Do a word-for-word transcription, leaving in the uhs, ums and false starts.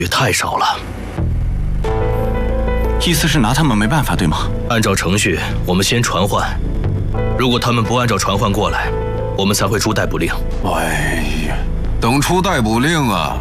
也太少了。 意思是拿他们没办法，对吗？ 按照程序，我们先传唤，如果他们不按照传唤过来，我们才会出逮捕令。 哎呀，等出逮捕令啊！